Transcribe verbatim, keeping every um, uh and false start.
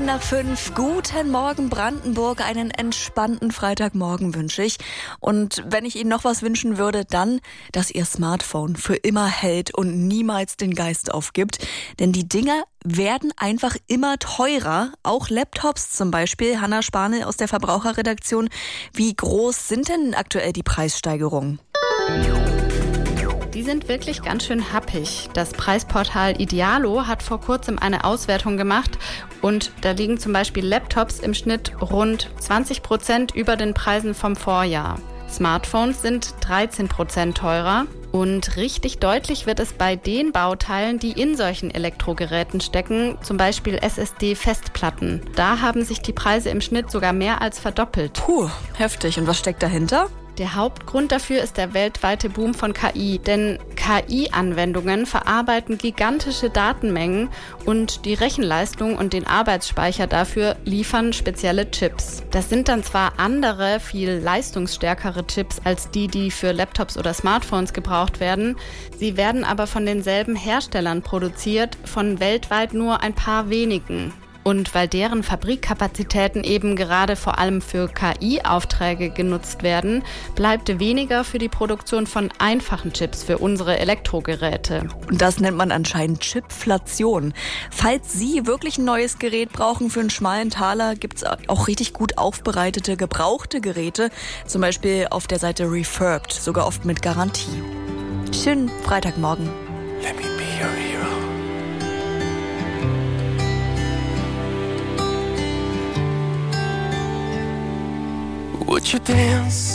Minuten nach fünf. Guten Morgen Brandenburg, einen entspannten Freitagmorgen wünsche ich. Und wenn ich Ihnen noch was wünschen würde, dann, dass Ihr Smartphone für immer hält und niemals den Geist aufgibt. Denn die Dinger werden einfach immer teurer, auch Laptops zum Beispiel. Hanna Spanel aus der Verbraucherredaktion. Wie groß sind denn aktuell die Preissteigerungen? Die sind wirklich ganz schön happig. Das Preisportal Idealo hat vor kurzem eine Auswertung gemacht und da liegen zum Beispiel Laptops im Schnitt rund zwanzig Prozent über den Preisen vom Vorjahr. Smartphones sind dreizehn Prozent teurer und richtig deutlich wird es bei den Bauteilen, die in solchen Elektrogeräten stecken, zum Beispiel S S D-Festplatten. Da haben sich die Preise im Schnitt sogar mehr als verdoppelt. Puh, heftig. Und was steckt dahinter? Der Hauptgrund dafür ist der weltweite Boom von K I, denn K I-Anwendungen verarbeiten gigantische Datenmengen und die Rechenleistung und den Arbeitsspeicher dafür liefern spezielle Chips. Das sind dann zwar andere, viel leistungsstärkere Chips als die, die für Laptops oder Smartphones gebraucht werden, sie werden aber von denselben Herstellern produziert, von weltweit nur ein paar wenigen. Und weil deren Fabrikkapazitäten eben gerade vor allem für K I-Aufträge genutzt werden, bleibt weniger für die Produktion von einfachen Chips für unsere Elektrogeräte. Und das nennt man anscheinend Chipflation. Falls Sie wirklich ein neues Gerät brauchen für einen schmalen Taler, gibt es auch richtig gut aufbereitete, gebrauchte Geräte. Zum Beispiel auf der Seite Refurbed, sogar oft mit Garantie. Schönen Freitagmorgen. Let me be your hero. Would you dance